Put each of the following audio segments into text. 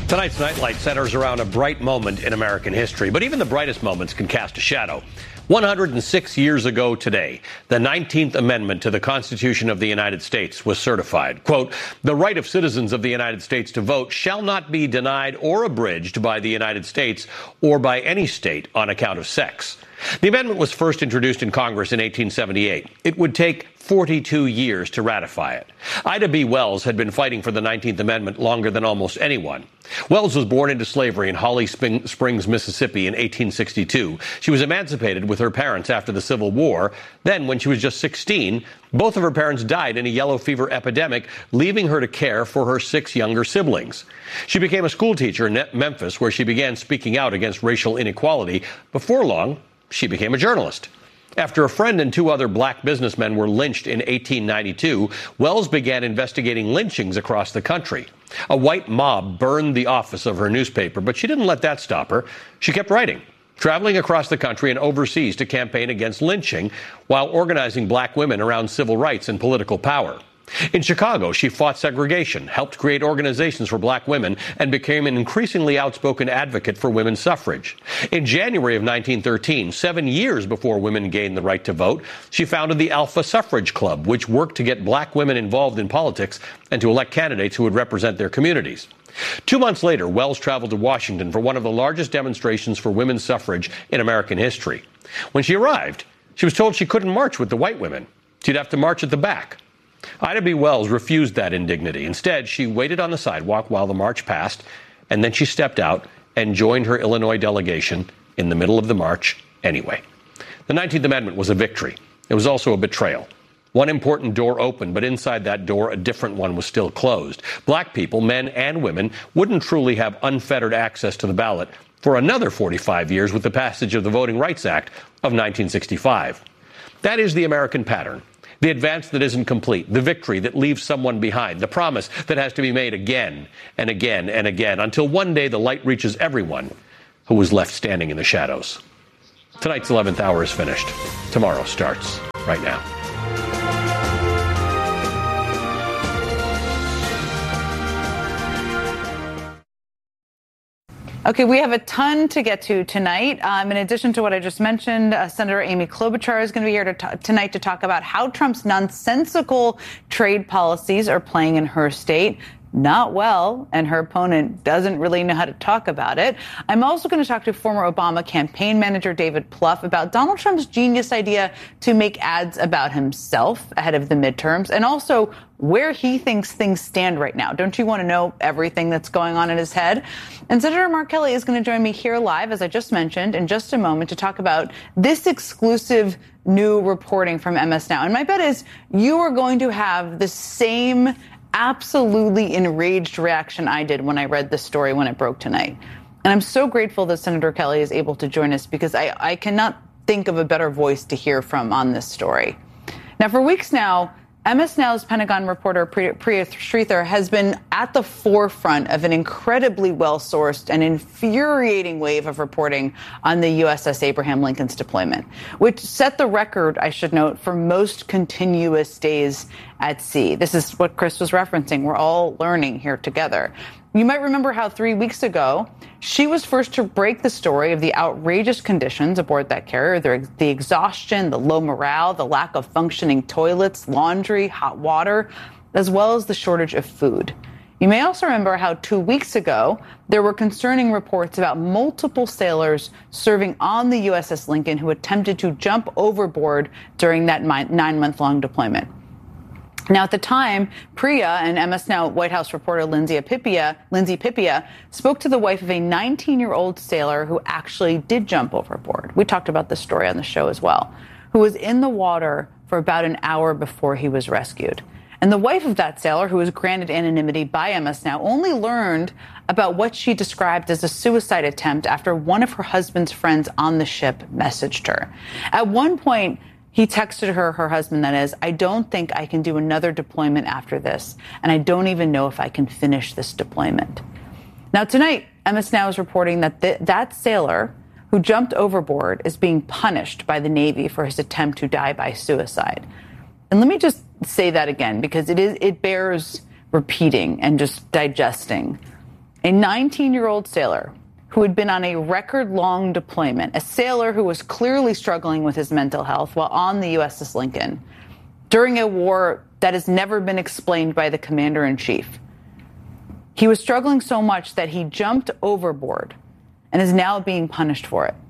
Tonight's Nightlight centers around a bright moment in American history, but even the brightest moments can cast a shadow. 106 years ago today, the 19th Amendment to the Constitution of the United States was certified. Quote, "The right of citizens of the United States to vote shall not be denied or abridged by the United States or by any state on account of sex." The amendment was first introduced in Congress in 1878. It would take 42 years to ratify it. Ida B. Wells had been fighting for the 19th Amendment longer than almost anyone. Wells was born into slavery in Holly Springs, Mississippi in 1862. She was emancipated with her parents after the Civil War. Then, when she was just 16, both of her parents died in a yellow fever epidemic, leaving her to care for her 6 younger siblings. She became a schoolteacher in Memphis, where she began speaking out against racial inequality. Before long, she became a journalist. After a friend and 2 other black businessmen were lynched in 1892, Wells began investigating lynchings across the country. A white mob burned the office of her newspaper, but she didn't let that stop her. She kept writing, traveling across the country and overseas to campaign against lynching while organizing black women around civil rights and political power. In Chicago, she fought segregation, helped create organizations for black women, and became an increasingly outspoken advocate for women's suffrage. In January of 1913, 7 years before women gained the right to vote, she founded the Alpha Suffrage Club, which worked to get black women involved in politics and to elect candidates who would represent their communities. 2 months later, Wells traveled to Washington for one of the largest demonstrations for women's suffrage in American history. When she arrived, she was told she couldn't march with the white women. She'd have to march at the back. Ida B. Wells refused that indignity. Instead, she waited on the sidewalk while the march passed, and then she stepped out and joined her Illinois delegation in the middle of the march anyway. The 19th Amendment was a victory. It was also a betrayal. One important door opened, but inside that door, a different one was still closed. Black people, men and women, wouldn't truly have unfettered access to the ballot for another 45 years with the passage of the Voting Rights Act of 1965. That is the American pattern. The advance that isn't complete, the victory that leaves someone behind, the promise that has to be made again and again and again until one day the light reaches everyone who was left standing in the shadows. Tonight's 11th hour is finished. Tomorrow starts right now. Okay, we have a ton to get to tonight. In addition to what I just mentioned, Senator Amy Klobuchar is going to be here tonight to talk about how Trump's nonsensical trade policies are playing in her state. Not well, and her opponent doesn't really know how to talk about it. I'm also going to talk to former Obama campaign manager David Plouffe about Donald Trump's genius idea to make ads about himself ahead of the midterms, and also where he thinks things stand right now. Don't you want to know everything that's going on in his head? And Senator Mark Kelly is going to join me here live, as I just mentioned, in just a moment to talk about this exclusive new reporting from MS Now. And my bet is you are going to have the same absolutely enraged reaction I did when I read this story when it broke tonight. And I'm so grateful that Senator Kelly is able to join us because I cannot think of a better voice to hear from on this story. Now, for weeks now, MS Now's Pentagon reporter Priya Sridhar has been at the forefront of an incredibly well-sourced and infuriating wave of reporting on the USS Abraham Lincoln's deployment, which set the record, I should note, for most continuous days at sea. This is what Chris was referencing. We're all learning here together. You might remember how 3 weeks ago, she was first to break the story of the outrageous conditions aboard that carrier, the exhaustion, the low morale, the lack of functioning toilets, laundry, hot water, as well as the shortage of food. You may also remember how 2 weeks ago, there were concerning reports about multiple sailors serving on the USS Lincoln who attempted to jump overboard during that 9-month-long deployment. Now, at the time, Priya and MS Now White House reporter Lindsay Pipia spoke to the wife of a 19-year-old sailor who actually did jump overboard. We talked about this story on the show as well, who was in the water for about an hour before he was rescued. And the wife of that sailor, who was granted anonymity by MS Now, only learned about what she described as a suicide attempt after one of her husband's friends on the ship messaged her. At one point, he texted her husband, that is, "I don't think I can do another deployment after this, and I don't even know if I can finish this deployment." Now, tonight, MS Now is reporting that that sailor who jumped overboard is being punished by the Navy for his attempt to die by suicide. And let me just say that again, because it bears repeating and just digesting. a 19-year-old sailor who had been on a record-long deployment, a sailor who was clearly struggling with his mental health while on the USS Lincoln during a war that has never been explained by the commander-in-chief. He was struggling so much that he jumped overboard and is now being punished for it.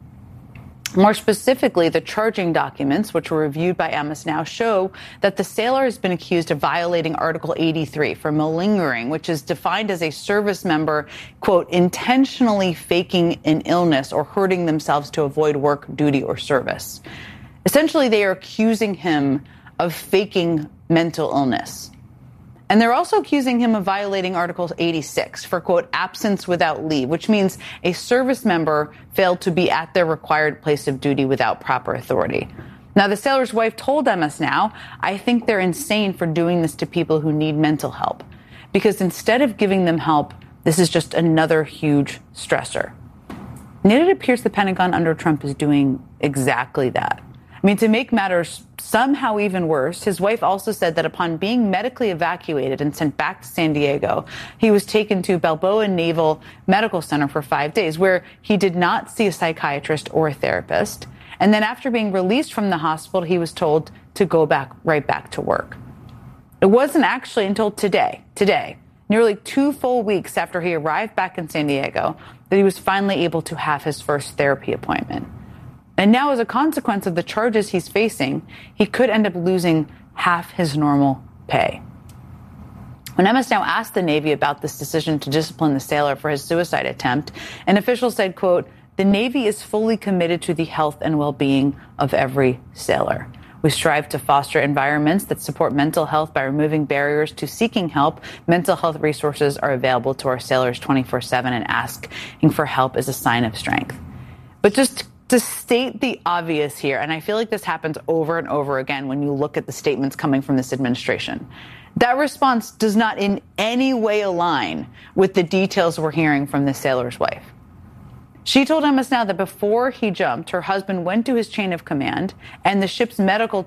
More specifically, the charging documents, which were reviewed by Emmis Now, show that the sailor has been accused of violating Article 83 for malingering, which is defined as a service member, quote, intentionally faking an illness or hurting themselves to avoid work, duty, or service. Essentially, they are accusing him of faking mental illness. And they're also accusing him of violating Article 86 for, quote, absence without leave, which means a service member failed to be at their required place of duty without proper authority. Now, the sailor's wife told Emmis Now, I think they're insane for doing this to people who need mental help, because instead of giving them help, this is just another huge stressor. And yet it appears the Pentagon under Trump is doing exactly that. I mean, to make matters somehow even worse, his wife also said that upon being medically evacuated and sent back to San Diego, he was taken to Balboa Naval Medical Center for 5 days, where he did not see a psychiatrist or a therapist. And then after being released from the hospital, he was told to go right back to work. It wasn't actually until today, nearly 2 full weeks after he arrived back in San Diego, that he was finally able to have his first therapy appointment. And now, as a consequence of the charges he's facing, he could end up losing half his normal pay. When Emmis Now asked the Navy about this decision to discipline the sailor for his suicide attempt, an official said, quote, the Navy is fully committed to the health and well-being of every sailor. We strive to foster environments that support mental health by removing barriers to seeking help. Mental health resources are available to our sailors 24/7, and asking for help is a sign of strength. But just to state the obvious here, and I feel like this happens over and over again when you look at the statements coming from this administration, that response does not in any way align with the details we're hearing from the sailor's wife. She told Emmis Now that before he jumped, her husband went to his chain of command and the ship's medical